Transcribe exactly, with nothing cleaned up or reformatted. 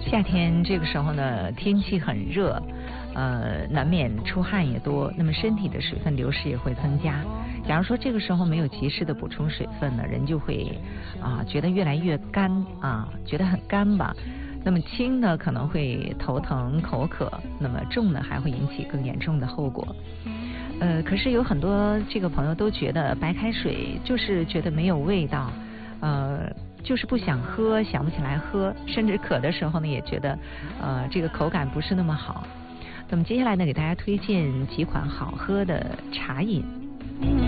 夏天这个时候呢，天气很热，呃，难免出汗也多，那么身体的水分流失也会增加。假如说这个时候没有及时的补充水分呢，人就会啊觉得越来越干啊，觉得很干吧。那么轻呢可能会头疼口渴，那么重呢还会引起更严重的后果。呃，可是有很多这个朋友都觉得白开水就是觉得没有味道，呃。就是不想喝，想不起来喝，甚至渴的时候呢，也觉得，呃，这个口感不是那么好。那么接下来呢，给大家推荐几款好喝的茶饮。